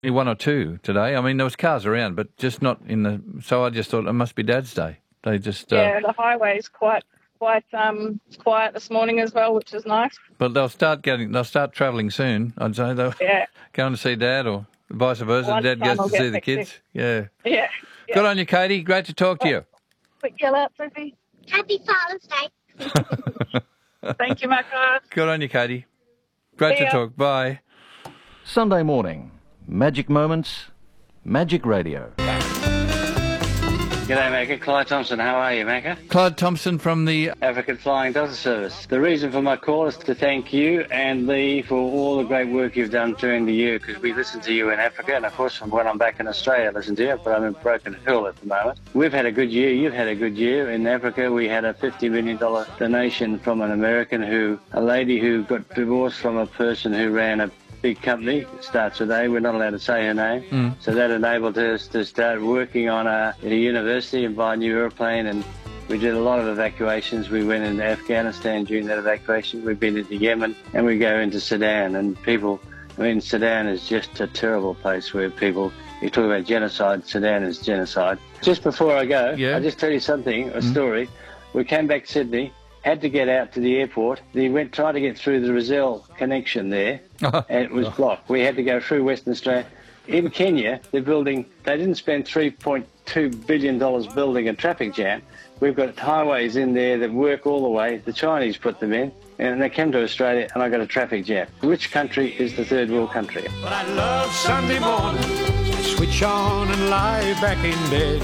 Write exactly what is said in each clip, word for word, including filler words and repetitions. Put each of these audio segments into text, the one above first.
one or two today. I mean, there was cars around, but just not in the... So I just thought it must be Dad's Day. They just... Uh, yeah, the highway's quite quite um, quiet this morning as well, which is nice. But they'll start getting... They'll start travelling soon, I'd say. They'll yeah. going to see Dad or vice versa. Lunch Dad time goes I'll to see get the kids. Yeah. yeah. Yeah. Good on you, Katie. Great to talk to you. Quick yell out, Sophie. Happy Father's Day. Thank you, Macca. Good on you, Katie. Great See to ya. talk. Bye. Sunday morning. Magic Moments. Magic Radio. G'day, Macca. Clyde Thompson. How are you, Macca? Clyde Thompson from the... African Flying Doctor Service. The reason for my call is to thank you and Lee for all the great work you've done during the year, because we listen to you in Africa, and of course when I'm back in Australia I listen to you, but I'm in Broken Hill at the moment. We've had a good year. You've had a good year. In Africa we had a fifty million dollars donation from an American who, a lady who got divorced from a person who ran a big company. It starts with A. We're not allowed to say her name. Mm. So that enabled us to start working on a, a university and buy a new airplane, and we did a lot of evacuations. We went into Afghanistan during that evacuation. We've been into Yemen, and we go into Sudan. And people, I mean, Sudan is just a terrible place where people, you talk about genocide, Sudan is genocide. Just before I go, Yeah. I'll just tell you something, a Mm. story. We came back to Sydney, had to get out to the airport. He went tried to get through the Rozelle connection there, and it was blocked. We had to go through Western Australia. In Kenya, they're building, they didn't spend three point two billion dollars building a traffic jam. We've got highways in there that work all the way. The Chinese put them in, and they came to Australia, and I got a traffic jam. Which country is the third world country? But I love Sunday morning. Switch on and lie back in bed.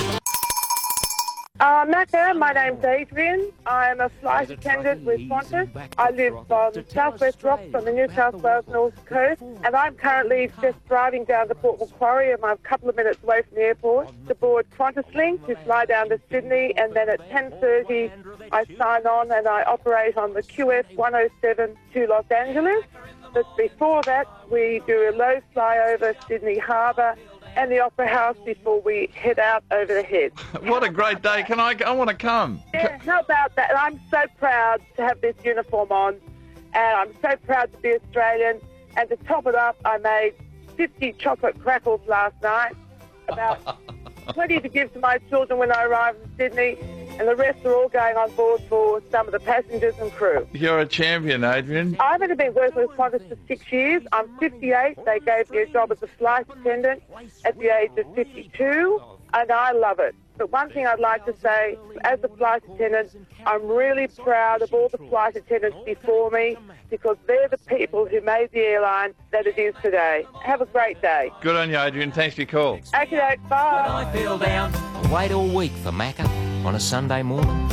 Uh, Macca, my name's Adrian. I'm a flight attendant with Qantas. I live on Southwest Rocks on the New South Wales North Coast, and I'm currently just driving down to Port Macquarie. I'm a couple of minutes away from the airport to board Qantas Link to fly down to Sydney, and then at ten thirty I sign on and I operate on the Q S one oh seven to Los Angeles. But before that, we do a low flyover Sydney Harbour and the Opera House before we head out over the head. What a great day. Can I... I want to come. Yeah, how about that? And I'm so proud to have this uniform on, and I'm so proud to be Australian. And to top it up, I made fifty chocolate crackles last night, about twenty to give to my children when I arrive in Sydney, and the rest are all going on board for some of the passengers and crew. You're a champion, Adrian. I've only been working with Qantas for six years. I'm fifty-eight. They gave me a job as a flight attendant at the age of fifty-two, and I love it. But one thing I'd like to say, as a flight attendant, I'm really proud of all the flight attendants before me, because they're the people who made the airline that it is today. Have a great day. Good on you, Adrian. Thanks for your call. Okay, bye. I feel down. I wait all week for Macca on a Sunday morning.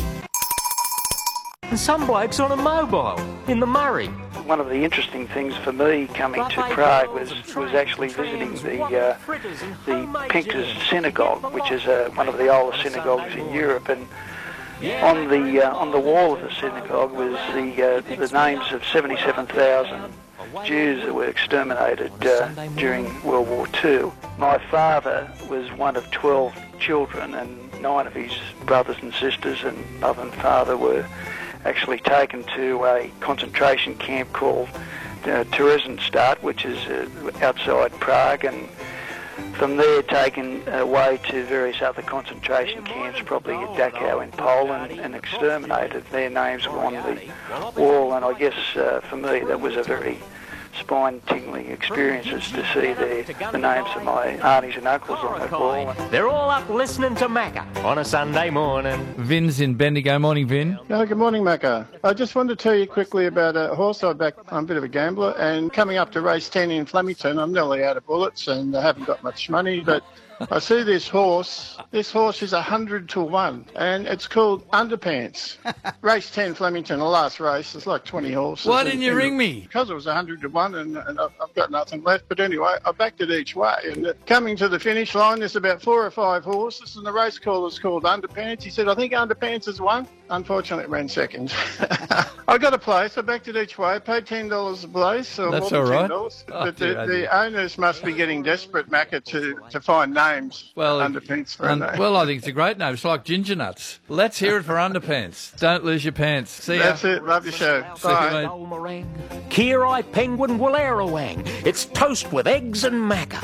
And some bloke's on a mobile in the Murray. One of the interesting things for me coming to Prague was was actually visiting the uh, the Pinkers Synagogue, which is uh, one of the oldest synagogues in Europe, and on the uh, on the wall of the synagogue was the uh, the names of seventy-seven thousand Jews that were exterminated uh, during World War Two. My father was one of twelve children, and nine of his brothers and sisters and mother and father were actually taken to a concentration camp called uh, Theresienstadt, which is uh, outside Prague, and from there taken away to various other concentration camps, probably at Dachau in Poland, and exterminated. Their names were on the wall, and I guess uh, for me that was a very spine-tingling experiences to see the, the names of my aunties and uncles on that wall. They're all up listening to Macca on a Sunday morning. Vin's in Bendigo. Morning, Vin. Oh, good morning, Macca. I just wanted to tell you quickly about a horse I back. I'm a bit of a gambler, and coming up to race ten in Flemington, I'm nearly out of bullets and I haven't got much money, but I see this horse. This horse is one hundred to one, and it's called Underpants. Race ten Flemington, the last race. There's like twenty horses. Why didn't you and, ring me? Because it was one hundred to one, and, and I've, I've got nothing left. But anyway, I backed it each way. And uh, coming to the finish line, there's about four or five horses, and the race caller's called Underpants. He said, I think Underpants has won. Unfortunately, it ran second. I got a place. I backed it each way. Paid ten dollars a place. Or That's more than all right. ten dollars. Oh, but the, dear, the owners must be getting desperate, Macca, to, to find names. Well, Underpants for un- a name. well, I think it's a great name. It's like Ginger Nuts. Let's hear it for Underpants. Don't lose your pants. See ya. That's it. Love your show. See you, Bye. mate. Noel Moran, Kirai Penguin and Wallerawang. It's toast with eggs and macca.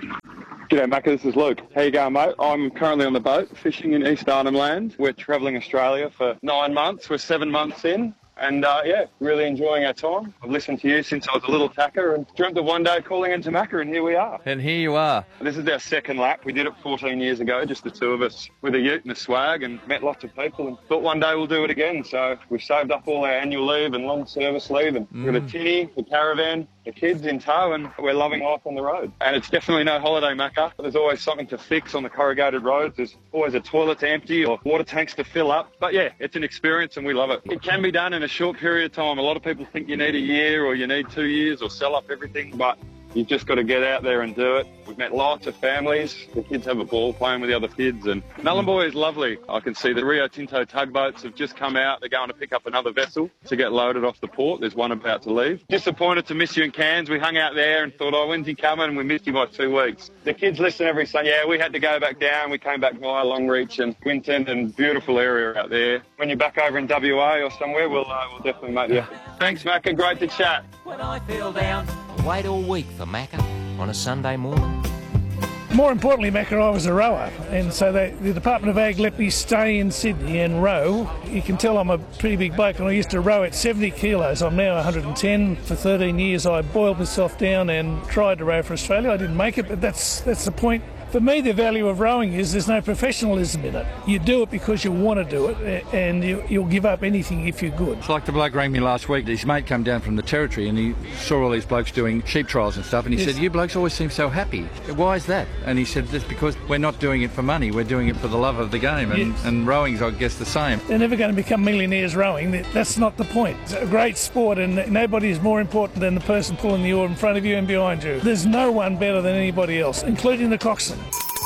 G'day, Macca, this is Luke. How you going, mate? I'm currently on the boat fishing in East Arnhem Land. We're travelling Australia for nine months. We're seven months in. And, uh, yeah, really enjoying our time. I've listened to you since I was a little tacker and dreamt of one day calling into Macca, and here we are. And here you are. This is our second lap. We did it fourteen years ago, just the two of us with a ute and a swag, and met lots of people and thought one day we'll do it again. So we've saved up all our annual leave and long service leave, and Mm. we've got a tinny, the caravan, the kids in tow, and we're loving life on the road. And it's definitely no holiday, Macca. There's always something to fix on the corrugated roads. There's always a toilet to empty or water tanks to fill up. But yeah, it's an experience and we love it. It can be done in a short period of time. A lot of people think you need a year or you need two years or sell up everything, but you've just got to get out there and do it. We've met lots of families. The kids have a ball playing with the other kids. And Nullarbor is lovely. I can see the Rio Tinto tugboats have just come out. They're going to pick up another vessel to get loaded off the port. There's one about to leave. Disappointed to miss you in Cairns. We hung out there and thought, oh, when's he coming? And we missed you by two weeks. The kids listen every Sunday. Yeah, we had to go back down. We came back via Longreach and Winton, and beautiful area out there. When you're back over in W A or somewhere, we'll, uh, we'll definitely make the effort. Thanks, Macca. Great to chat. When I feel down, I wait all week for Macca on a Sunday morning. More importantly, Macca, I was a rower, and so they, the Department of Ag let me stay in Sydney and row. You can tell I'm a pretty big bloke, and I used to row at seventy kilos. I'm now one hundred ten. For thirteen years, I boiled myself down and tried to row for Australia. I didn't make it, but that's that's the point. For me, the value of rowing is there's no professionalism in it. You do it because you want to do it, and you, you'll give up anything if you're good. It's like the bloke rang me last week. His mate came down from the Territory and he saw all these blokes doing sheep trials and stuff, and he Yes. said, you blokes always seem so happy. Why is that? And he said, that's because we're not doing it for money. We're doing it for the love of the game, and, Yes. and rowing's, I guess, the same. They're never going to become millionaires rowing. That's not the point. It's a great sport, and nobody is more important than the person pulling the oar in front of you and behind you. There's no one better than anybody else, including the coxswain.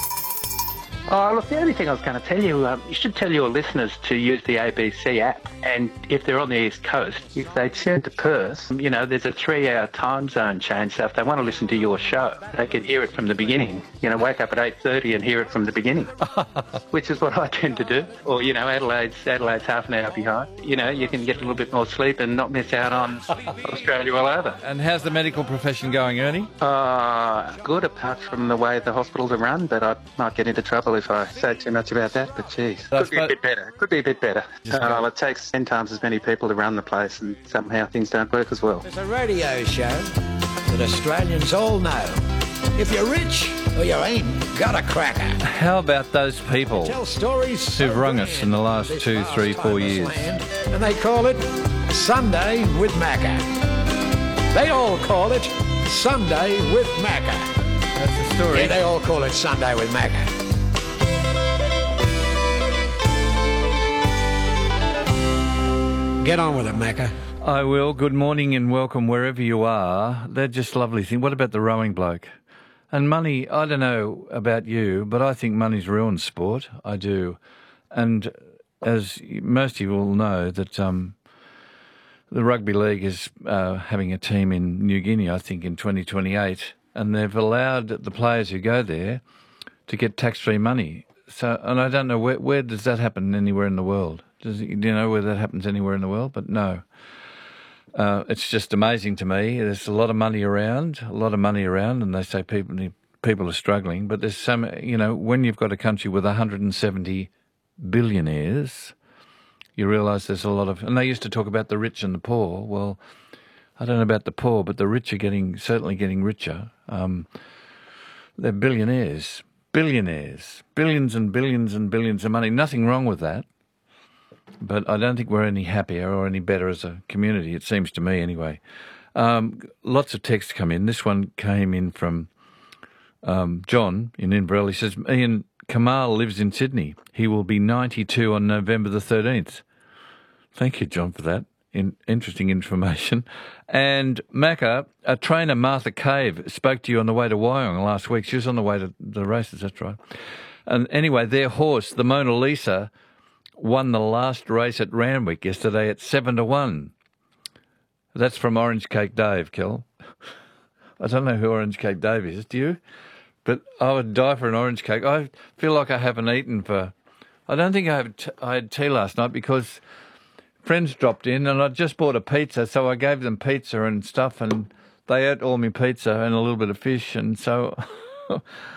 Oh, look, the only thing I was going to tell you, um, you should tell your listeners to use the A B C app. And if they're on the East Coast, if they tune to Perth, you know, there's a three-hour time zone change. So if they want to listen to your show, they can hear it from the beginning. You know, wake up at eight thirty and hear it from the beginning, which is what I tend to do. Or, you know, Adelaide's, Adelaide's half an hour behind. You know, you can get a little bit more sleep and not miss out on Australia all over. And how's the medical profession going, Ernie? Uh, good, apart from the way the hospitals are run, but I might get into trouble if I say too much about that, but geez, could be a bit better. Could be a bit better. Uh, well, it takes ten times as many people to run the place, and somehow things don't work as well. It's a radio show that Australians all know. If you're rich or you ain't got a cracker. How about those people Tell stories who've rung us in the last two, three, four years? And they call it Sunday with Macca. They all call it Sunday with Macca. That's the story. Yeah, they all call it Sunday with Macca. Get on with it, Macca. I will. Good morning and welcome wherever you are. They're just lovely things. What about the rowing bloke? And money, I don't know about you, but I think money's ruined sport. I do. And as most of you will know, that um, the Rugby League is uh, having a team in New Guinea, I think, in twenty twenty-eight, and they've allowed the players who go there to get tax-free money. So, and I don't know, where, where does that happen anywhere in the world? Does, do you know where that happens anywhere in the world? But no. Uh, it's just amazing to me. There's a lot of money around, a lot of money around, and they say people people are struggling. But there's some, you know, when you've got a country with one hundred seventy billionaires, you realise there's a lot of, and they used to talk about the rich and the poor. Well, I don't know about the poor, but the rich are getting, certainly getting richer. Um, they're billionaires, billionaires, billions and billions and billions of money. Nothing wrong with that. But I don't think we're any happier or any better as a community, it seems to me anyway. Um, lots of texts come in. This one came in from um, John in Inverell. He says, Ian, Kamal lives in Sydney. He will be ninety-two on November the thirteenth. Thank you, John, for that. In, interesting information. And Macca, a trainer, Martha Cave, spoke to you on the way to Wyong last week. She was on the way to the races, that's right. And anyway, their horse, the Mona Lisa, won the last race at Randwick yesterday at seven to one. That's from Orange Cake Dave, Kel. I don't know who Orange Cake Dave is, do you? But I would die for an orange cake. I feel like I haven't eaten for... I don't think I, have t- I had tea last night because friends dropped in and I just bought a pizza, so I gave them pizza and stuff, and they ate all my pizza and a little bit of fish, and so